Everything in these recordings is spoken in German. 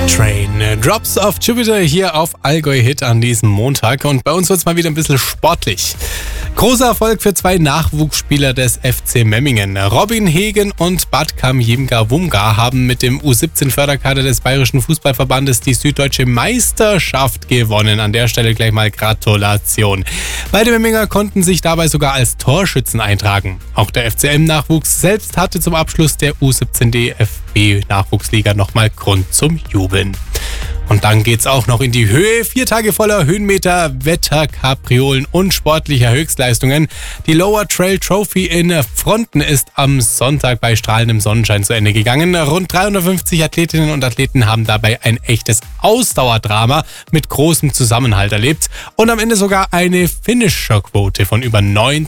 Train. Drops of Jupiter hier auf Allgäu Hit an diesem Montag. Und bei uns wird es mal wieder ein bisschen sportlich. Großer Erfolg für zwei Nachwuchsspieler des FC Memmingen. Robin Hegen und Batkam Jimga-Wumga haben mit dem U17-Förderkader des Bayerischen Fußballverbandes die süddeutsche Meisterschaft gewonnen. An der Stelle gleich mal Gratulation. Beide Memminger konnten sich dabei sogar als Torschützen eintragen. Auch der FCM-Nachwuchs selbst hatte zum Abschluss der U17 DFB-Nachwuchsliga nochmal Grund zum Jubeln. Und dann geht's auch noch in die Höhe. 4 Tage voller Höhenmeter, Wetter, Kapriolen und sportlicher Höchstleistungen. Die Lower Trail Trophy in Fronten ist am Sonntag bei strahlendem Sonnenschein zu Ende gegangen. Rund 350 Athletinnen und Athleten haben dabei ein echtes Ausdauerdrama mit großem Zusammenhalt erlebt und am Ende sogar eine Finisher-Quote von über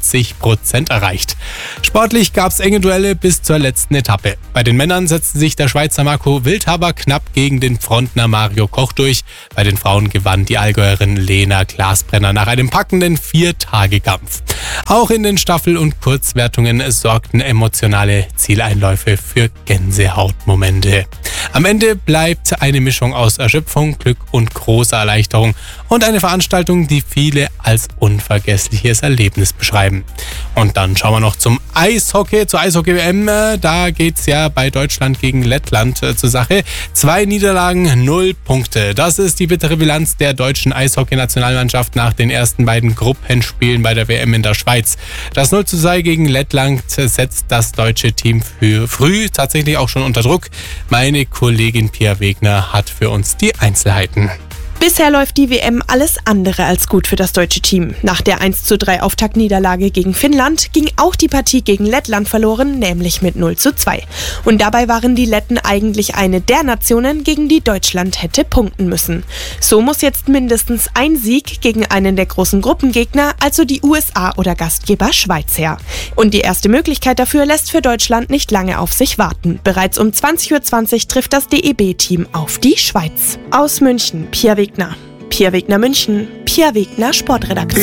90% erreicht. Sportlich gab's enge Duelle bis zur letzten Etappe. Bei den Männern setzte sich der Schweizer Marco Wildhaber knapp gegen den Frontner Mario Koch durch. Bei den Frauen gewann die Allgäuerin Lena Glasbrenner nach einem packenden 4-Tage-Kampf. Auch in den Staffel- und Kurzwertungen sorgten emotionale Zieleinläufe für Gänsehautmomente. Am Ende bleibt eine Mischung aus Erschöpfung, Glück und großer Erleichterung und eine Veranstaltung, die viele als unvergessliches Erlebnis beschreiben. Und dann schauen wir noch zum Eishockey, zur Eishockey-WM. Da geht's ja bei Deutschland gegen Lettland zur Sache. 2 Niederlagen, 0 Punkte. Das ist die bittere Bilanz der deutschen Eishockey-Nationalmannschaft nach den ersten beiden Gruppenspielen bei der WM in der Schweiz. Das 0:2 gegen Lettland setzt das deutsche Team früh tatsächlich auch schon unter Druck. Meine Kollegin Pia Wegner hat für uns die Einzelheiten. Bisher läuft die WM alles andere als gut für das deutsche Team. Nach der 1:3 Auftaktniederlage gegen Finnland ging auch die Partie gegen Lettland verloren, nämlich mit 0:2. Und dabei waren die Letten eigentlich eine der Nationen, gegen die Deutschland hätte punkten müssen. So muss jetzt mindestens ein Sieg gegen einen der großen Gruppengegner, also die USA oder Gastgeber Schweiz, her. Und die erste Möglichkeit dafür lässt für Deutschland nicht lange auf sich warten. Bereits um 20:20 Uhr trifft das DEB-Team auf die Schweiz. Aus München, Pia Wegner, München, Pia Wegner, Sportredaktion.